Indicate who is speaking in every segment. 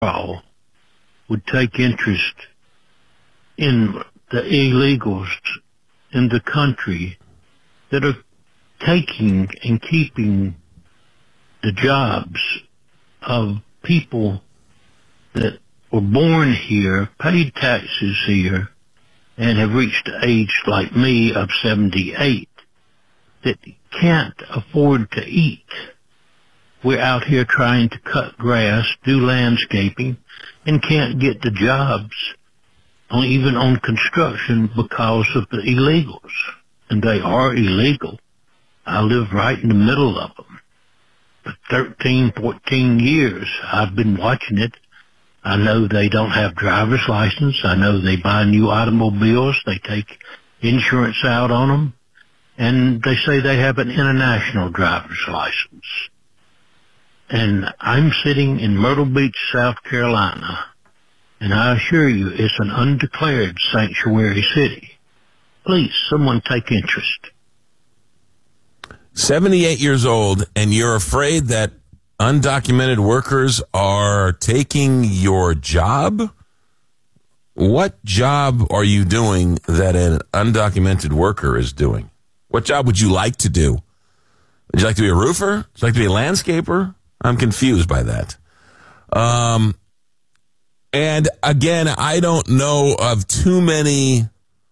Speaker 1: all would take interest in the illegals in the country that are taking and keeping the jobs of people that were born here, paid taxes here, and have reached the age like me of 78 that can't afford to eat. We're out here trying to cut grass, do landscaping, and can't get the jobs, even on construction, because of the illegals. And they are illegal. I live right in the middle of them. For 13, 14 years, I've been watching it. I know they don't have driver's license. I know they buy new automobiles. They take insurance out on them. And they say they have an international driver's license. And I'm sitting in Myrtle Beach, South Carolina, and I assure you it's an undeclared sanctuary city. Please, someone take interest.
Speaker 2: 78 years old, and you're afraid that undocumented workers are taking your job? What job are you doing that an undocumented worker is doing? What job would you like to do? Would you like to be a roofer? Would you like to be a landscaper? I'm confused by that. And again, I don't know of too many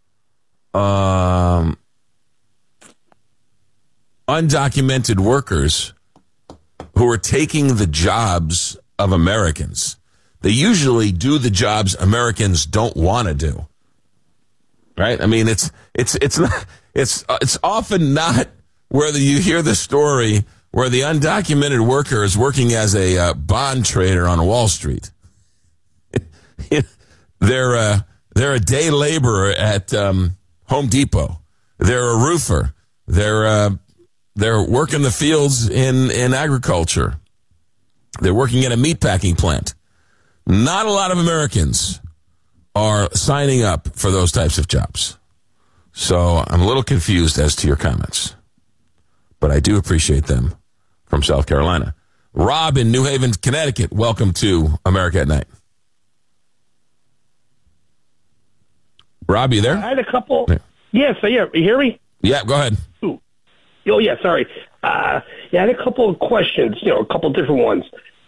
Speaker 2: undocumented workers who are taking the jobs of Americans. They usually do the jobs Americans don't want to do. Right? I mean, it's often not where you hear the story where the undocumented worker is working as a bond trader on Wall Street. They're a day laborer at Home Depot. They're a roofer. They're working the fields in agriculture. They're working at a meatpacking plant. Not a lot of Americans are signing up for those types of jobs. So I'm a little confused as to your comments, but I do appreciate them from South Carolina. Rob in New Haven, Connecticut, welcome to America at Night. Rob, you there?
Speaker 3: I had a couple. Yeah. Yes, yeah. You hear me?
Speaker 2: Yeah, go ahead.
Speaker 3: Ooh. Oh, yeah, sorry. I had a couple of questions, a couple different ones.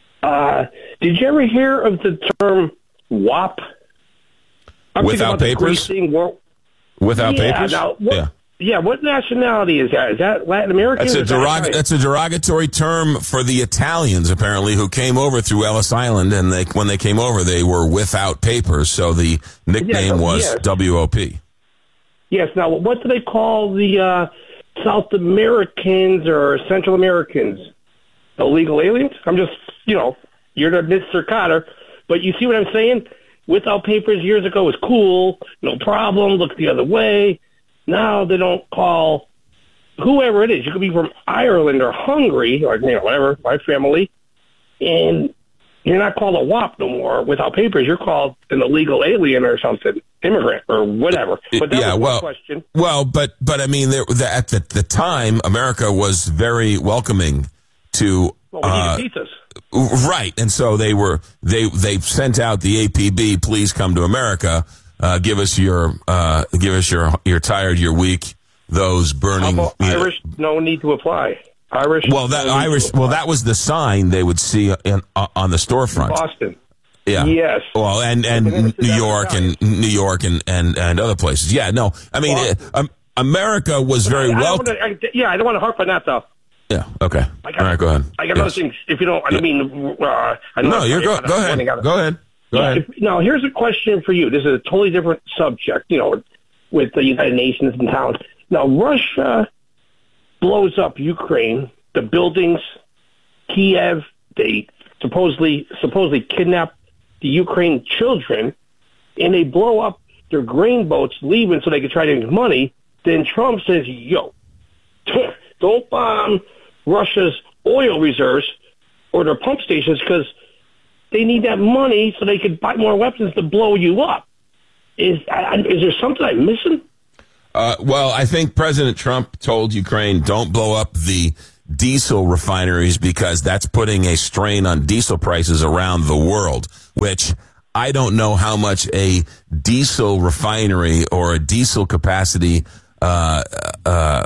Speaker 3: Did you ever hear of the term WAP?
Speaker 2: Without papers? Without papers?
Speaker 3: Now, what nationality is that? Is that Latin American?
Speaker 2: That's a derogatory term for the Italians, apparently, who came over through Ellis Island, and when they came over, they were without papers, so the nickname was WOP.
Speaker 3: Yes. Now, what do they call the South Americans or Central Americans? Illegal aliens? I'm just, you're the Mr. Cotter, but you see what I'm saying? Without papers years ago was cool, no problem, look the other way. Now they don't call whoever it is. You could be from Ireland or Hungary or whatever, my family, and you're not called a WAP no more. Without papers, you're called an illegal alien or something, immigrant or whatever. But that was one question.
Speaker 2: Well, but I mean, at the time, America was very welcoming to.
Speaker 3: Well, we need pizzas.
Speaker 2: Right, and so they sent out the APB. Please come to America. Give us your tired, your weak, those burning.
Speaker 3: How about Irish? No need to apply. Irish.
Speaker 2: Well, that was the sign they would see on the storefront.
Speaker 3: Boston.
Speaker 2: Yeah.
Speaker 3: Yes.
Speaker 2: Well, and New York and other places. Yeah. No, I mean, America was very welcome.
Speaker 3: I don't want to harp on that though.
Speaker 2: Yeah. Okay. All right. Go ahead.
Speaker 3: I got other things. If you don't, I mean,
Speaker 2: go ahead. Go ahead.
Speaker 3: Now, here's a question for you. This is a totally different subject. With the United Nations and towns. Now, Russia blows up Ukraine, the buildings, Kiev. They supposedly kidnap the Ukraine children, and they blow up their grain boats, leaving so they can try to make money. Then Trump says, "Yo, don't bomb Russia's oil reserves or their pump stations because they need that money so they could buy more weapons to blow you up." Is there something I'm missing?
Speaker 2: Well, I think President Trump told Ukraine, don't blow up the diesel refineries because that's putting a strain on diesel prices around the world. which I don't know how much a diesel refinery or a diesel capacity.
Speaker 3: But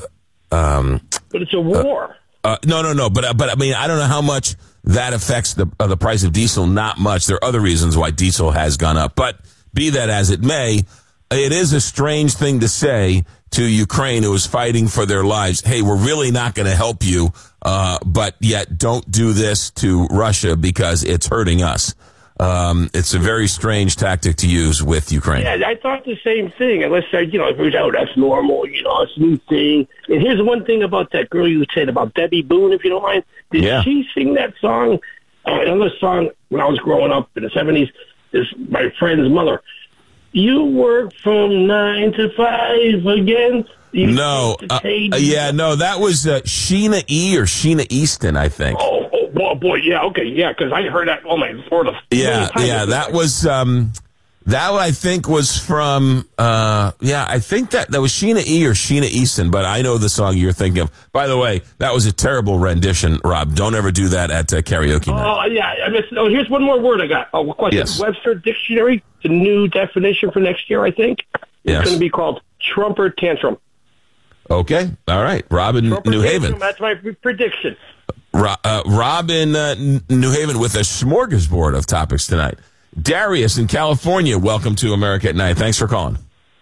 Speaker 3: it's a war.
Speaker 2: No. But I mean, I don't know how much that affects the price of diesel. Not much. There are other reasons why diesel has gone up. But be that as it may, it is a strange thing to say to Ukraine, who is fighting for their lives. Hey, we're really not going to help you, but yet don't do this to Russia because it's hurting us. It's a very strange tactic to use with Ukraine.
Speaker 3: Yeah, I thought the same thing. Unless that's normal, it's a new thing. And here's one thing about that girl you said about Debbie Boone, if you don't mind. Did she sing that song? Another song when I was growing up in the 70s is my friend's mother. You work from 9 to 5 again.
Speaker 2: No, that was Sheena E. or Sheena Easton, I think.
Speaker 3: Oh boy, yeah, okay, yeah, because I heard that. Oh my Lord,
Speaker 2: that was that I think was from I think that was Sheena E. or Sheena Easton, but I know the song you're thinking of. By the way, that was a terrible rendition, Rob. Don't ever do that at karaoke night.
Speaker 3: Oh yeah, here's one more word I got. Oh, question. Yes. Webster Dictionary, the new definition for next year, I think. It's going to be called Trumper Tantrum.
Speaker 2: Okay, all right, Rob in New Haven.
Speaker 3: That's my prediction.
Speaker 2: Rob in New Haven with a smorgasbord of topics tonight. Darius in California, welcome to America at Night. Thanks for calling.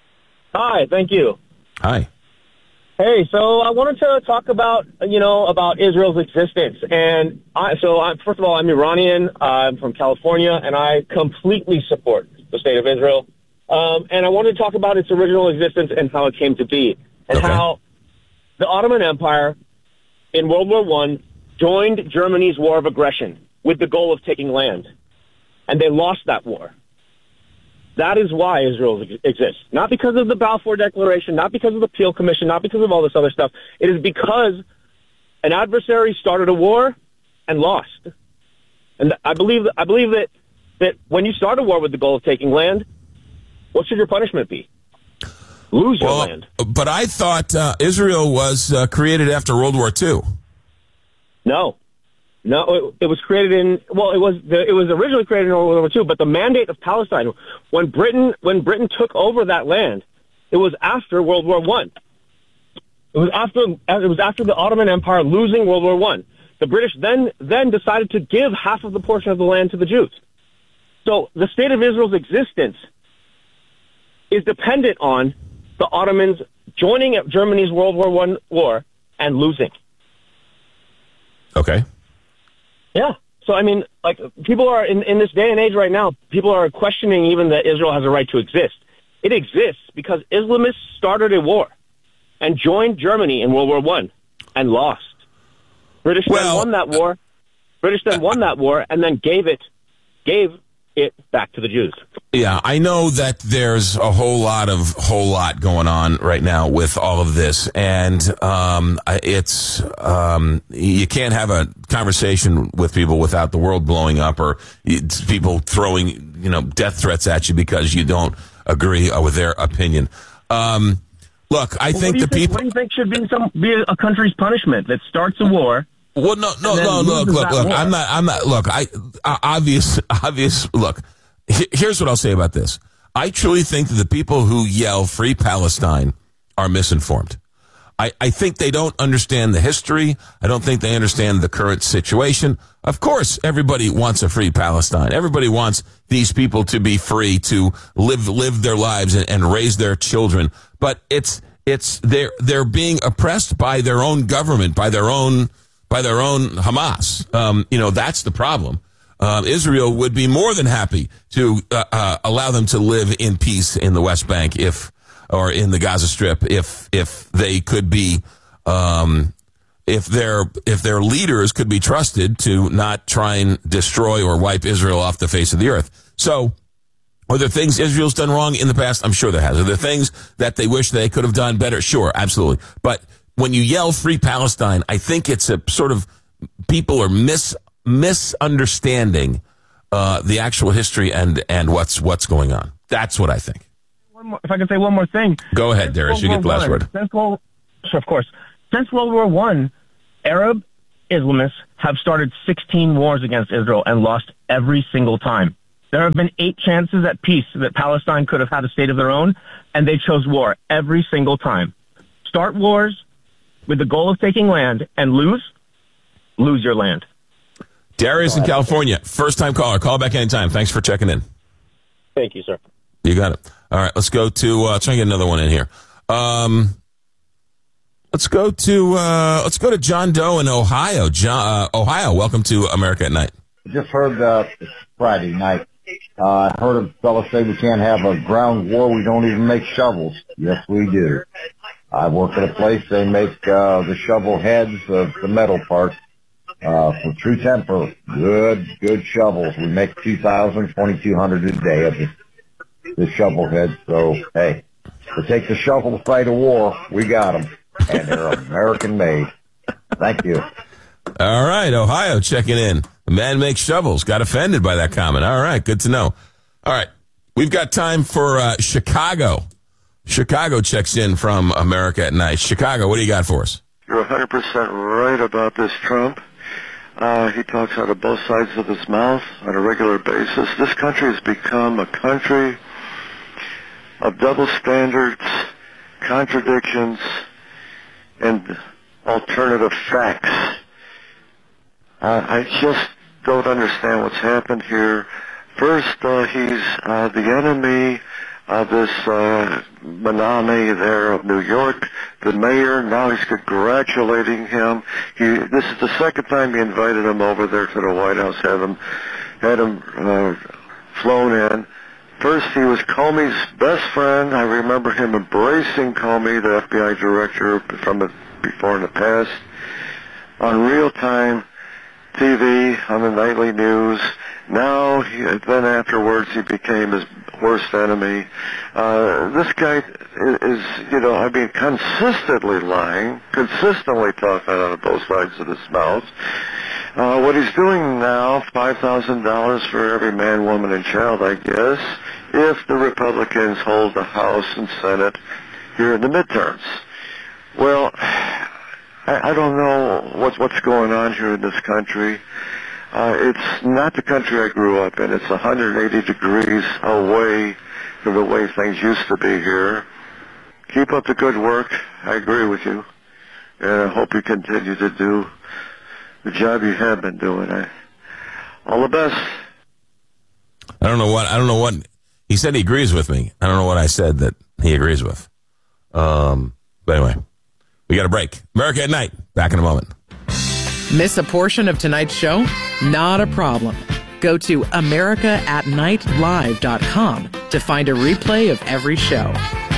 Speaker 4: Hi, thank you.
Speaker 2: Hi.
Speaker 4: Hey, so I wanted to talk about Israel's existence. And first of all, I'm Iranian. I'm from California, and I completely support the state of Israel. And I wanted to talk about its original existence and how it came to be, and how the Ottoman Empire in World War I joined Germany's war of aggression with the goal of taking land. And they lost that war. That is why Israel exists. Not because of the Balfour Declaration, not because of the Peel Commission, not because of all this other stuff. It is because an adversary started a war and lost. And I believe that when you start a war with the goal of taking land, what should your punishment be? Lose your land.
Speaker 2: But I thought Israel was created after World War II.
Speaker 4: No, it was created it was originally created in World War II, but the mandate of Palestine, when Britain took over that land, it was after World War I. It was after the Ottoman Empire losing World War I. The British then decided to give half of the portion of the land to the Jews. So the state of Israel's existence is dependent on the Ottomans joining Germany's World War I war and losing.
Speaker 2: Okay.
Speaker 4: Yeah. So, I mean, like, people are, in this day and age right now, people are questioning even that Israel has a right to exist. It exists because Islamists started a war and joined Germany in World War I and lost. British then won that war. And then gave it back to the Jews.
Speaker 2: Yeah, I know that there's a whole lot going on right now with all of this, and you can't have a conversation with people without the world blowing up or people throwing death threats at you because you don't agree with their opinion. Look, I think the people.
Speaker 4: What do you think should be a country's punishment that starts a war?
Speaker 2: Well, no. Look. I'm not. Look, obvious. Look, here's what I'll say about this. I truly think that the people who yell "Free Palestine" are misinformed. I think they don't understand the history. I don't think they understand the current situation. Of course, everybody wants a free Palestine. Everybody wants these people to be free to live their lives and raise their children. But they're being oppressed by their own government, by their own Hamas. That's the problem. Israel would be more than happy to allow them to live in peace in the West Bank or in the Gaza Strip if they could be if their leaders could be trusted to not try and destroy or wipe Israel off the face of the earth. So, are there things Israel's done wrong in the past? I'm sure there has. Are there things that they wish they could have done better? Sure, absolutely. But when you yell "Free Palestine," I think it's a sort of people are misunderstanding the actual history and what's going on. That's what I think.
Speaker 4: If I can say one more thing.
Speaker 2: Go ahead, Darius. You get the last word.
Speaker 4: Of course. Since World War I, Arab Islamists have started 16 wars against Israel and lost every single time. There have been 8 chances at peace that Palestine could have had a state of their own, and they chose war every single time. Start wars with the goal of taking land and lose your land.
Speaker 2: Darius in California, first-time caller. Call back anytime. Thanks for checking in.
Speaker 4: Thank you, sir.
Speaker 2: You got it. All right, let's go to try and get another one in here. Let's go to John Doe in Ohio. Ohio, welcome to America at Night.
Speaker 5: Just heard it's Friday night. I heard a fellow say we can't have a ground war. We don't even make shovels. Yes, we do. I work at a place. They make the shovel heads of the metal part for True Temper. Good shovels. We make 2,000, 2,200 a day of the shovel heads. So, hey, to take the shovel to fight a war, we got them. And they're American-made. Thank you.
Speaker 2: All right, Ohio checking in. The man makes shovels. Got offended by that comment. All right, good to know. All right, we've got time for Chicago. Chicago checks in from America at Night. Chicago, what do you got for us?
Speaker 6: You're 100% right about this Trump. He talks out of both sides of his mouth on a regular basis. This country has become a country of double standards, contradictions, and alternative facts. I just don't understand what's happened here. First, he's the enemy of this Manami there of New York, the mayor. Now he's congratulating him. This is the second time he invited him over there to the White House, had him flown in. First, he was Comey's best friend. I remember him embracing Comey, the FBI director, from before in the past, on real-time TV, on the nightly news. Now, then afterwards, he became his worst enemy. This guy is, consistently lying, consistently talking out of both sides of his mouth. What he's doing now, $5,000 for every man, woman, and child, I guess, if the Republicans hold the House and Senate here in the midterms. Well, I don't know what's going on here in this country. It's not the country I grew up in. It's 180 degrees away from the way things used to be here. Keep up the good work. I agree with you. And I hope you continue to do the job you have been doing. All the best.
Speaker 2: I don't know what he said. He agrees with me. I don't know what I said that he agrees with. But anyway, we got a break. America at Night. Back in a moment.
Speaker 7: Miss a portion of tonight's show? Not a problem. Go to AmericaAtNightLive.com to find a replay of every show.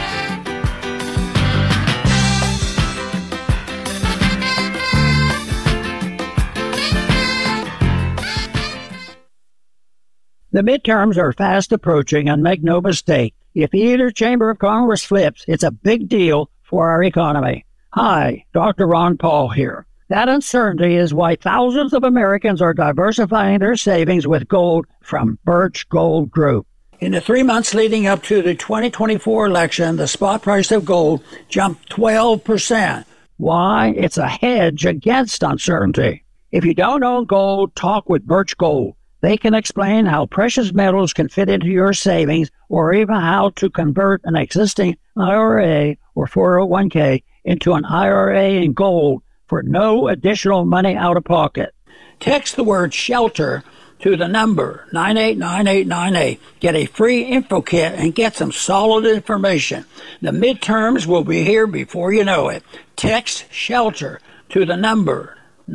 Speaker 8: The midterms are fast approaching, and make no mistake, if either chamber of Congress flips, it's a big deal for our economy. Hi, Dr. Ron Paul here. That uncertainty is why thousands of Americans are diversifying their savings with gold from Birch Gold Group. In the 3 months leading up to the 2024 election, the spot price of gold jumped 12%. Why? It's a hedge against uncertainty. If you don't own gold, talk with Birch Gold. They can explain how precious metals can fit into your savings, or even how to convert an existing IRA or 401k into an IRA in gold for no additional money out of pocket. Text the word SHELTER to the number 989898. Get a free info kit and get some solid information. The midterms will be here before you know it. Text SHELTER to the number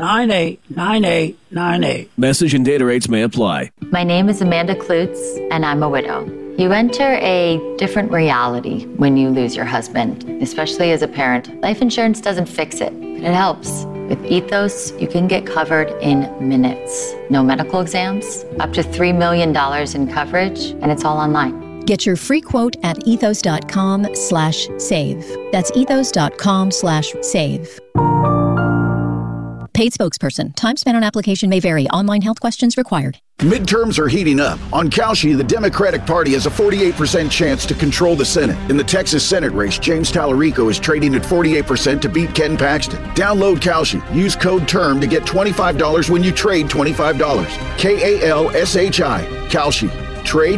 Speaker 8: 989898.
Speaker 9: Message and data rates may apply.
Speaker 10: My name is Amanda Klutz, and I'm a widow. You enter a different reality when you lose your husband, especially as a parent. Life insurance doesn't fix it, but it helps. With Ethos, you can get covered in minutes. No medical exams, up to $3 million in coverage, and it's all online.
Speaker 11: Get your free quote at ethos.com/save. That's ethos.com/save. Paid spokesperson. Time spent on application may vary. Online health questions required.
Speaker 12: Midterms are heating up. On Kalshi, the Democratic Party has a 48% chance to control the Senate. In the Texas Senate race, James Tallarico is trading at 48% to beat Ken Paxton. Download Kalshi. Use code TERM to get $25 when you trade $25. KALSHI. Kalshi. Trade